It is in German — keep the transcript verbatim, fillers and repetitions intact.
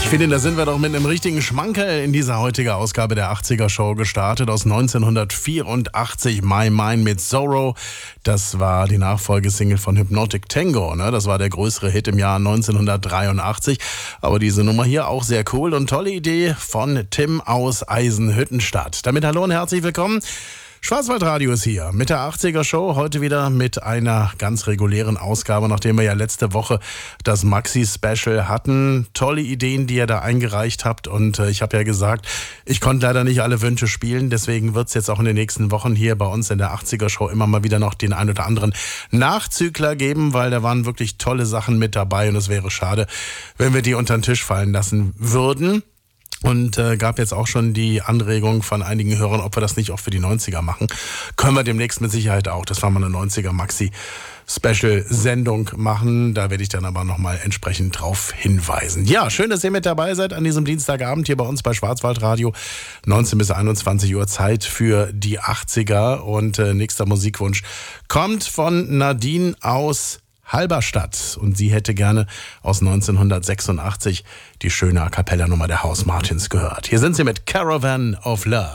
Ich finde, da sind wir doch mit einem richtigen Schmankerl in dieser heutigen Ausgabe der achtziger Show gestartet. Aus neunzehnhundertvierundachtzig My Mind mit Zorro. Das war die Nachfolgesingle von Hypnotic Tango. Ne? Das war der größere Hit im Jahr neunzehnhundertdreiundachtzig. Aber diese Nummer hier auch sehr cool und tolle Idee von Tim aus Eisenhüttenstadt. Damit hallo und herzlich willkommen. Schwarzwaldradio ist hier mit der achtziger Show, heute wieder mit einer ganz regulären Ausgabe, nachdem wir ja letzte Woche das Maxi-Special hatten. Tolle Ideen, die ihr da eingereicht habt, und äh, ich habe ja gesagt, ich konnte leider nicht alle Wünsche spielen, deswegen wird es jetzt auch in den nächsten Wochen hier bei uns in der achtziger Show immer mal wieder noch den ein oder anderen Nachzügler geben, weil da waren wirklich tolle Sachen mit dabei und es wäre schade, wenn wir die unter den Tisch fallen lassen würden. Und äh, gab jetzt auch schon die Anregung von einigen Hörern, ob wir das nicht auch für die neunziger machen. Können wir demnächst mit Sicherheit auch. Das war mal eine neunziger Maxi-Special-Sendung machen. Da werde ich dann aber nochmal entsprechend drauf hinweisen. Ja, schön, dass ihr mit dabei seid an diesem Dienstagabend hier bei uns bei Schwarzwaldradio. neunzehn bis einundzwanzig Uhr Zeit für die achtziger. Und äh, nächster Musikwunsch kommt von Nadine aus Halberstadt, und sie hätte gerne aus neunzehnhundertsechsundachtzig die schöne A-Cappella-Nummer der House Martins gehört. Hier sind sie mit Caravan of Love.